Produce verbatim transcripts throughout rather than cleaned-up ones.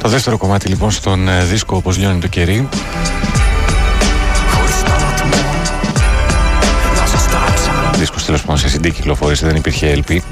Το δεύτερο κομμάτι λοιπόν στον δίσκο Όπως λιώνει το κερί. Δίσκος τέλος πάντων σε σι ντι κυκλοφόρησε, δεν υπήρχε ελ πι.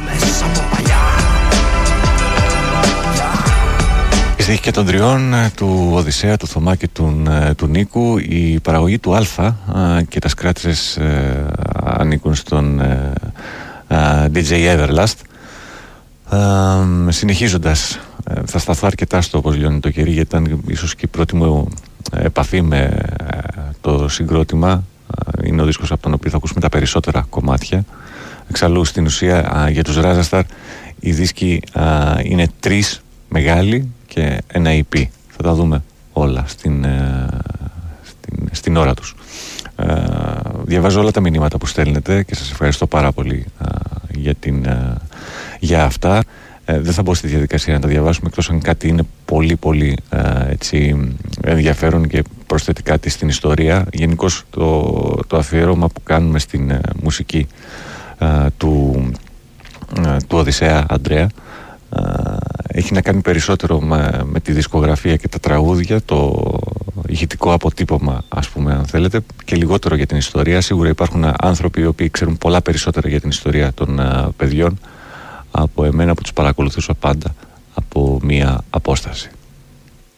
Η στίχη και των τριών, του Οδυσσέα, του Θωμά και του, του Νίκου. Η παραγωγή του Αλφα και τα σκράτσες ε, ανήκουν στον ε, ε, ντι τζέι Everlast. Ε, συνεχίζοντας, ε, θα σταθώ αρκετά στο Όπως λιώνει το κερί, γιατί ήταν ίσως και η πρώτη μου επαφή με ε, το συγκρότημα. Ε, είναι ο δίσκος από τον οποίο θα ακούσουμε τα περισσότερα κομμάτια. Εξαλλού στην ουσία ε, για τους Ράζασταρ οι δίσκοι ε, είναι τρεις μεγάλοι και ένα ι πι. Θα τα δούμε όλα στην, ε, στην, στην ώρα τους. Ε, διαβάζω όλα τα μηνύματα που στέλνετε και σας ευχαριστώ πάρα πολύ ε, για, την, ε, για αυτά. Ε, δεν θα μπω στη διαδικασία να τα διαβάσουμε, εκτός αν κάτι είναι πολύ πολύ ε, έτσι, ενδιαφέρον και προσθέτει κάτι στην ιστορία. Γενικώς το, το αφιέρωμα που κάνουμε στην ε, μουσική ε, του, ε, του Οδυσσέα Αντρέα ε, έχει να κάνει περισσότερο με, με τη δισκογραφία και τα τραγούδια, το ηχητικό αποτύπωμα, ας πούμε, αν θέλετε, και λιγότερο για την ιστορία. Σίγουρα υπάρχουν άνθρωποι οι οποίοι ξέρουν πολλά περισσότερα για την ιστορία των uh, παιδιών από εμένα που τους παρακολουθούσα πάντα από μία απόσταση.